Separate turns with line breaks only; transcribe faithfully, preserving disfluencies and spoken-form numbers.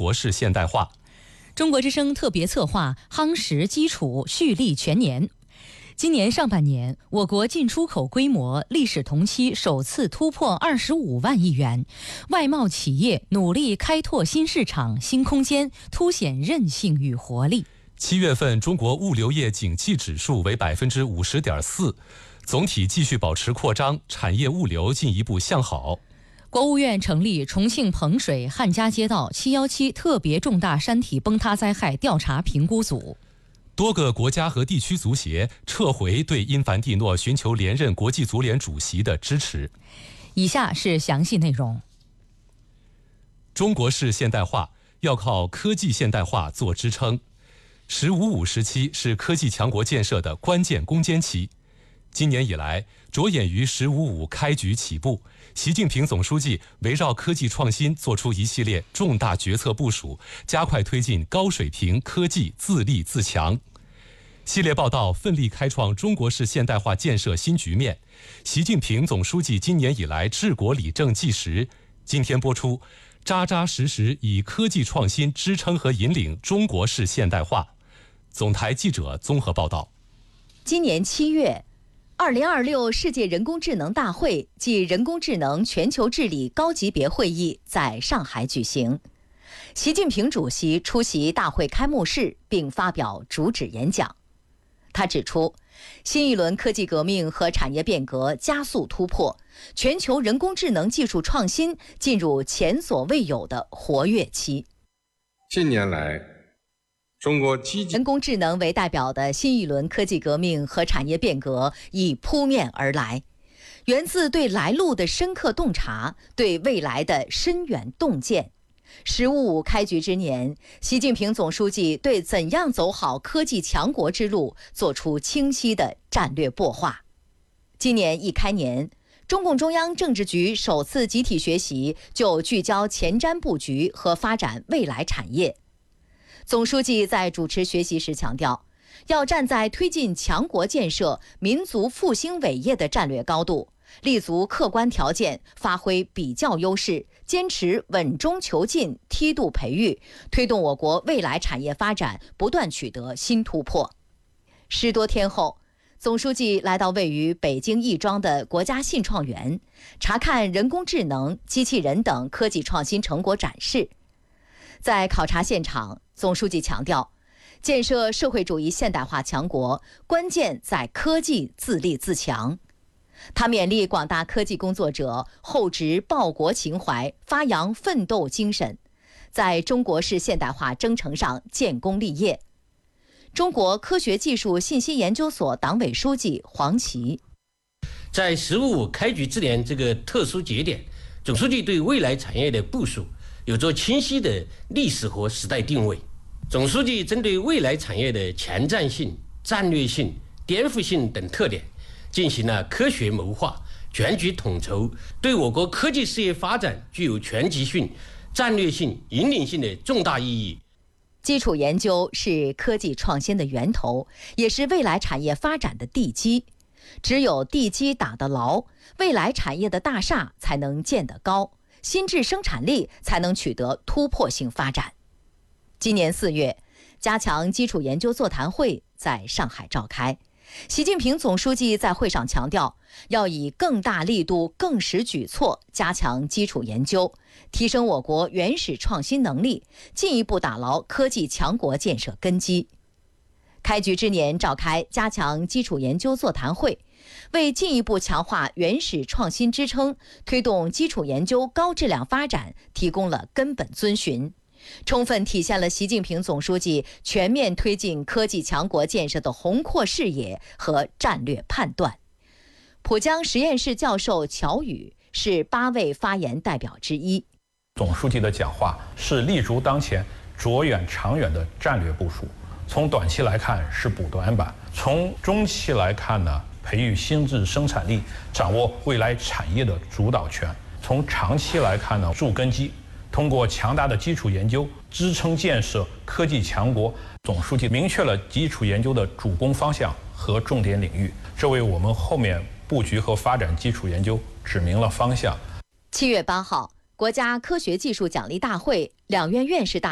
国式现代化。
中国之声特别策划夯实基础，蓄力全年。今年上半年，我国进出口规模历史同期首次突破二十五万亿元，外贸企业努力开拓新市场、新空间，凸显韧性与活力。
七月份中国物流业景气指数为百分之五十点四，总体继续保持扩张，产业物流进一步向好。
国务院成立重庆彭水汉家街道七一七特别重大山体崩塌灾害调查评估组。
多个国家和地区足协撤回对因凡蒂诺寻求连任国际足联主席的支持。
以下是详细内容。
中国式现代化要靠科技现代化做支撑。十五五时期是科技强国建设的关键攻坚期。今年以来，着眼于十五五开局起步，习近平总书记围绕科技创新作出一系列重大决策部署，加快推进高水平科技自立自强。系列报道奋力开创中国式现代化建设新局面。习近平总书记今年以来治国理政纪实。今天播出，扎扎实实以科技创新支撑和引领中国式现代化。总台记者综合报道。
今年七月，二零二六世界人工智能大会暨人工智能全球治理高级别会议在上海举行。习近平主席出席大会开幕式并发表主旨演讲。他指出，新一轮科技革命和产业变革加速突破，全球人工智能技术创新进入前所未有的活跃期。
近年来，中国积极
人工智能为代表的新一轮科技革命和产业变革已扑面而来，源自对来路的深刻洞察，对未来的深远洞见。十五五开局之年，习近平总书记对怎样走好科技强国之路作出清晰的战略擘画。今年一开年，中共中央政治局首次集体学习就聚焦前瞻布局和发展未来产业。总书记在主持学习时强调，要站在推进强国建设、民族复兴伟业的战略高度，立足客观条件，发挥比较优势，坚持稳中求进、梯度培育，推动我国未来产业发展不断取得新突破。十多天后，总书记来到位于北京亦庄的国家信创园，查看人工智能、机器人等科技创新成果展示。在考察现场，总书记强调，建设社会主义现代化强国，关键在科技自立自强。他勉励广大科技工作者厚植报国情怀，发扬奋斗精神，在中国式现代化征程上建功立业。中国科学技术信息研究所党委书记黄奇，
在十五五开局之年这个特殊节点，总书记对未来产业的部署有着清晰的历史和时代定位。总书记针对未来产业的前瞻性、战略性、颠覆性等特点，进行了科学谋划、全局统筹，对我国科技事业发展具有全局性、战略性、引领性的重大意义。
基础研究是科技创新的源头，也是未来产业发展的地基。只有地基打得牢，未来产业的大厦才能建得高，新质生产力才能取得突破性发展。今年四月，加强基础研究座谈会在上海召开。习近平总书记在会上强调，要以更大力度、更实举措加强基础研究，提升我国原始创新能力，进一步打牢科技强国建设根基。开局之年召开加强基础研究座谈会，为进一步强化原始创新支撑，推动基础研究高质量发展提供了根本遵循，充分体现了习近平总书记全面推进科技强国建设的宏阔视野和战略判断。浦江实验室教授乔宇是八位发言代表之一。
总书记的讲话是立足当前、着眼长远的战略部署。从短期来看是补短板，从中期来看呢，培育新质生产力，掌握未来产业的主导权；从长期来看呢，筑根基。通过强大的基础研究支撑建设科技强国，总书记明确了基础研究的主攻方向和重点领域，这为我们后面布局和发展基础研究指明了方向。
七月八号，国家科学技术奖励大会两院院士大